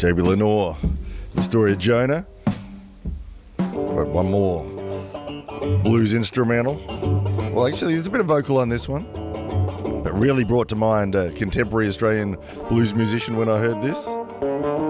JB Lenore, the story of Jonah. Got one more blues instrumental. Well, actually, there's a bit of vocal on this one, but really brought to mind a contemporary Australian blues musician when I heard this.